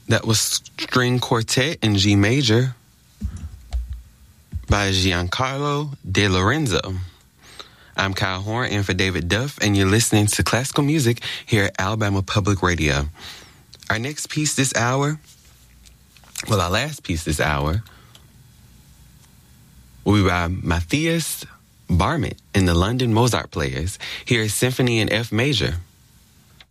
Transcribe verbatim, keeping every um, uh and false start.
That was String Quartet in G Major by Giancarlo De Lorenzo. I'm Kyle Horn in for David Duff, and you're listening to classical music here at Alabama Public Radio. Our next piece this hour, well, our last piece this hour, will be by Matthias Barmit and the London Mozart Players. Here is Symphony in F Major.